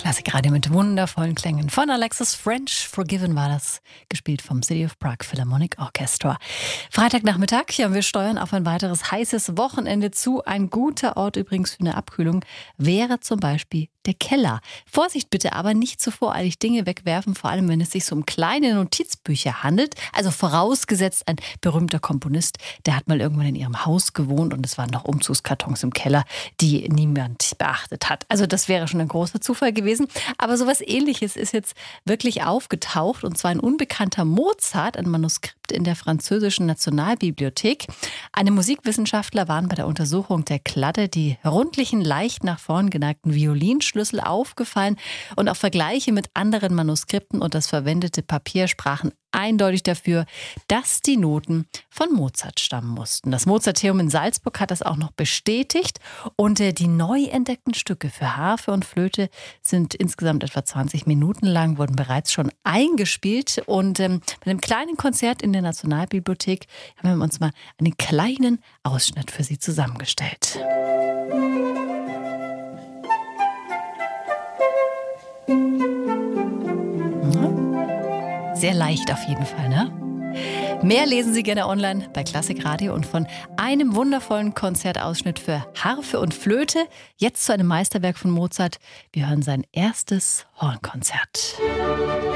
Klassikradio mit wundervollen Klängen von Alexis French. Forgiven war das, gespielt vom City of Prague Philharmonic Orchestra. Freitagnachmittag, ja, wir steuern auf ein weiteres heißes Wochenende zu. Ein guter Ort übrigens für eine Abkühlung wäre zum Beispiel der Keller. Vorsicht bitte aber, nicht zu voreilig Dinge wegwerfen, vor allem wenn es sich so um kleine Notizbücher handelt. Also vorausgesetzt, ein berühmter Komponist, der hat mal irgendwann in ihrem Haus gewohnt und es waren noch Umzugskartons im Keller, die niemand beachtet hat. Also das wäre schon ein großer Zufall gewesen. Aber sowas Ähnliches ist jetzt wirklich aufgetaucht, und zwar ein unbekannter Mozart, ein Manuskript in der französischen Nationalbibliothek. Eine Musikwissenschaftler waren bei der Untersuchung der Kladde die rundlichen, leicht nach vorn geneigten Violinschlüssel aufgefallen, und auch Vergleiche mit anderen Manuskripten und das verwendete Papier sprachen eindeutig dafür, dass die Noten von Mozart stammen mussten. Das Mozarteum in Salzburg hat das auch noch bestätigt, und die neu entdeckten Stücke für Harfe und Flöte sind insgesamt etwa 20 Minuten lang, wurden bereits schon eingespielt, und bei einem kleinen Konzert in der Nationalbibliothek haben wir uns mal einen kleinen Ausschnitt für Sie zusammengestellt. Sehr leicht auf jeden Fall, ne? Mehr lesen Sie gerne online bei Klassikradio, und von einem wundervollen Konzertausschnitt für Harfe und Flöte jetzt zu einem Meisterwerk von Mozart. Wir hören sein erstes Hornkonzert.